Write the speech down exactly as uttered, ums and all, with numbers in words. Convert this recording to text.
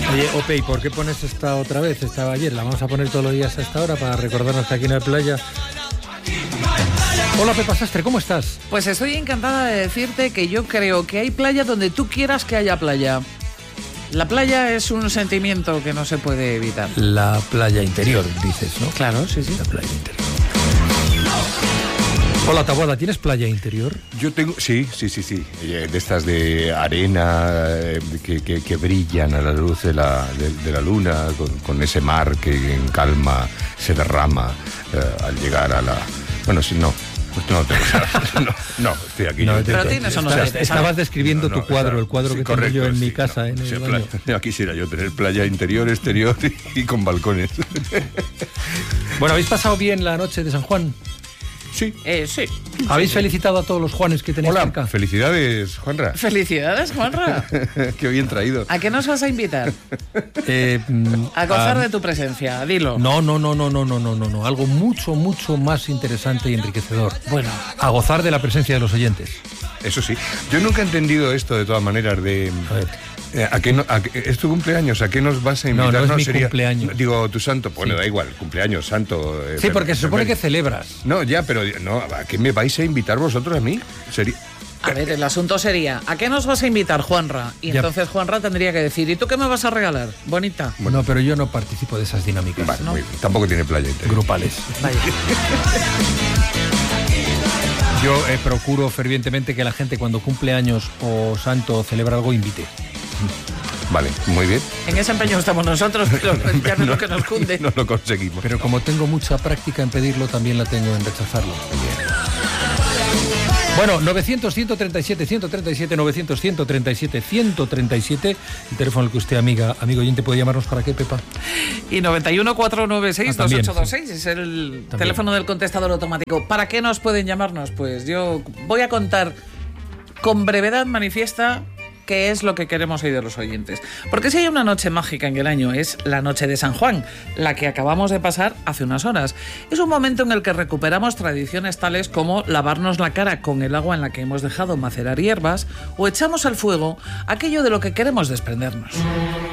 Oye, Ope, ¿y por qué pones esta otra vez? Estaba ayer, la vamos a poner todos los días a esta hora para recordarnos que aquí no hay playa. Hola, Pepa Sastre, ¿cómo estás? Pues estoy encantada de decirte que yo creo que hay playa donde tú quieras que haya playa. La playa es un sentimiento que no se puede evitar. La playa interior, dices, ¿no? Claro, sí, sí. La playa interior. Hola, Taboada, ¿tienes playa interior? Yo tengo, sí, sí, sí, sí, de estas de arena eh, que, que, que brillan a la luz de la, de, de la luna, con, con ese mar que en calma se derrama eh, al llegar a la... Bueno, si no, pues no tengo no, no, estoy aquí. No, pero tienes o no tienes. Estabas describiendo no, no, tu cuadro, esa, el cuadro sí, que correcto, tengo yo en sí, mi casa, no, en sí, el baño. Playa, quisiera yo tener playa interior, exterior y, y con balcones. Bueno, ¿habéis pasado bien la noche de San Juan? Sí. Eh, sí. ¿Habéis felicitado a todos los Juanes que tenéis Hola, cerca? felicidades, Juanra. Felicidades, Juanra. Qué bien traído. ¿A qué nos vas a invitar? Eh, mm, A gozar a- de tu presencia, dilo. No, no, no, no, no, no, no, no, no. Algo mucho, mucho más interesante y enriquecedor. Bueno. A gozar de la presencia de los oyentes. Eso sí. Yo nunca he entendido esto de todas maneras de... A ver. Eh, ¿A qué no, a qué- ¿Es tu cumpleaños? ¿A qué nos vas a No, invitar? no es mi cumpleaños. Digo, tu santo. Bueno, Sí. da igual, cumpleaños, santo. eh, Sí, pero- porque se supone que pero- celebras. No, ya, pero no, ¿a qué me vais a invitar vosotros a mí? Sería... A ver, el asunto sería, ¿a qué nos vas a invitar, Juanra? Y Ya. entonces Juanra tendría que decir, ¿y tú qué me vas a regalar? Bonita. No, pero yo no participo de esas dinámicas Vale, ¿no? muy bien. Tampoco tiene playa interior. grupales. Vaya. Yo eh, procuro fervientemente que la gente cuando cumple años o santo o celebra algo invite. Vale, muy bien. En ese empeño estamos nosotros, pero ya no es lo que nos cunde. No lo conseguimos. Pero como tengo mucha práctica en pedirlo, también la tengo en rechazarlo. Bueno, novecientos, ciento treinta y siete, ciento treinta y siete, novecientos, ciento treinta y siete, ciento treinta y siete, el teléfono al que usted, amiga, amigo oyente, puede llamarnos. ¿Para qué, Pepa? Y noventa y uno, cuatrocientos noventa y seis, Ah, también, dos ocho dos seis es el También. teléfono del contestador automático. ¿Para qué nos pueden llamarnos? Pues yo voy a contar con brevedad manifiesta qué es lo que queremos oír de los oyentes. Porque si hay una noche mágica en el año es la noche de San Juan, la que acabamos de pasar hace unas horas. Es un momento en el que recuperamos tradiciones tales como lavarnos la cara con el agua en la que hemos dejado macerar hierbas o echamos al fuego aquello de lo que queremos desprendernos.